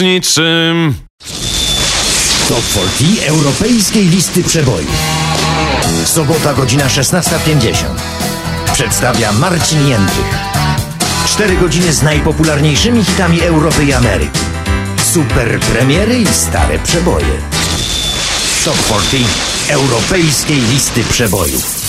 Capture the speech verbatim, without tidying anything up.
niczym. Top czterdzieści Europejskiej Listy Przebojów. Sobota, godzina szesnasta pięćdziesiąt. Przedstawia Marcin Jędrych. Cztery godziny z najpopularniejszymi hitami Europy i Ameryki. Super premiery i stare przeboje. Top czterdzieści Europejskiej Listy Przebojów.